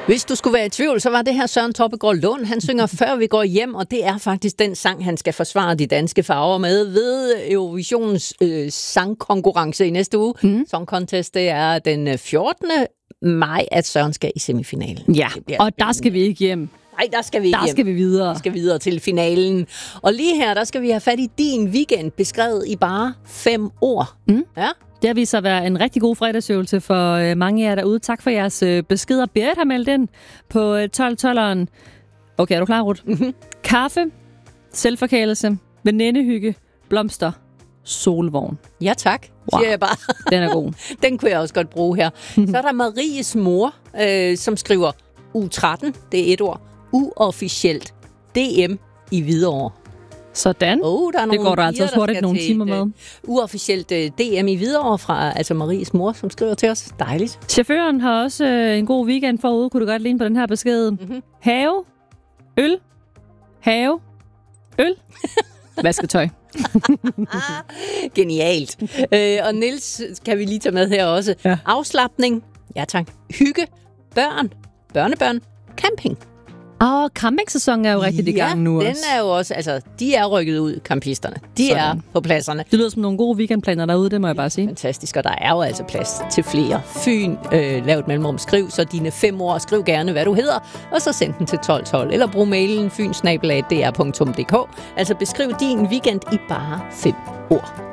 Hvis du skulle være i tvivl, så var det her Søren Troppegaard Lund. Han synger Før vi går hjem, og det er faktisk den sang, han skal forsvare de danske farver med ved Eurovisionens sangkonkurrence i næste uge. Song Contest, det er den 14. maj, at Søren skal i semifinalen. Ja, og der skal vi ikke hjem. Nej, der skal vi ikke hjem. skal vi videre. Vi skal videre til finalen. Og lige her, der skal vi have fat i din weekend, beskrevet i bare 5 ord. Ja. Det har vist sig at være en rigtig god fredagsøvelse for mange af jer derude. Tak for jeres beskeder. Berit har meldt ind på 1212'eren. Okay, er du klar, Ruth? Kaffe, selvforkælelse, venindehygge, blomster, solvogn. Ja, tak, siger jeg bare. Den er god. Den kunne jeg også godt bruge her. Så er der Maries mor, som skriver U13, det er et ord, uofficielt DM i Hvidovre. Sådan. Der er det går der altså også hurtigt nogle timer med. Uofficielt DM i Hvidovre fra altså Maries mor, som skriver til os. Dejligt. Chaufføren har også en god weekend forude. Kunne du godt ligne på den her besked? Have, øl, have, øl, vasketøj. Genialt. Og Niels kan vi lige tage med her også. Ja. Afslapning. Ja tak. Hygge. Børn. Børnebørn. Camping. Campingsæsonen er jo rigtig i gang nu også. Den er jo også, altså, de er rykket ud, campisterne. De er på pladserne. Det lyder som nogle gode weekendplaner derude, det må jeg bare sige. Fantastisk, og der er jo altså plads til flere. Fyn, lav et mellemrum, skriv så dine 5 ord, skriv gerne, hvad du hedder, og så send den til 1212, eller brug mailen fynsnabelag.dr.dk. Altså beskriv din weekend i bare 5 ord.